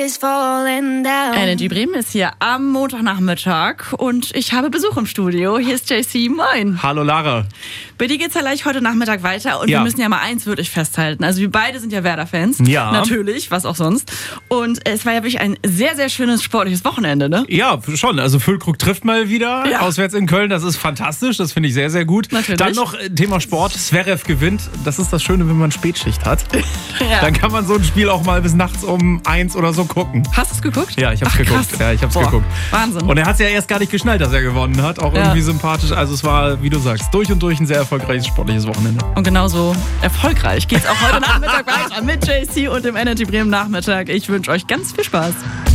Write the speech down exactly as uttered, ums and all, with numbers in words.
Energy Bremen ist hier am Montagnachmittag und ich habe Besuch im Studio. Hier ist J C. Moin. Hallo Lara. Bei dir geht's ja gleich heute Nachmittag weiter und ja. wir müssen ja mal eins wirklich festhalten. Also wir beide sind ja Werder-Fans. Ja. Natürlich, was auch sonst. Und es war ja wirklich ein sehr, sehr schönes sportliches Wochenende, ne? Ja, schon. Also Füllkrug trifft mal wieder ja. auswärts in Köln. Das ist fantastisch. Das finde ich sehr, sehr gut. Natürlich. Dann noch Thema Sport. Zverev gewinnt. Das ist das Schöne, wenn man Spätschicht hat. ja. Dann kann man so ein Spiel auch mal bis nachts um eins oder so gucken. Hast du es geguckt? Ja, ich hab's Ach, geguckt. Krass. Ja, ich hab's Boah, geguckt. Wahnsinn. Und er hat's ja erst gar nicht geschnallt, dass er gewonnen hat. Auch ja. irgendwie sympathisch. Also es war, wie du sagst, durch und durch ein sehr erfolgreiches sportliches Wochenende. Und genauso erfolgreich geht's auch heute Nachmittag weiter mit J C und dem Energy Bremen Nachmittag. Ich wünsche euch ganz viel Spaß.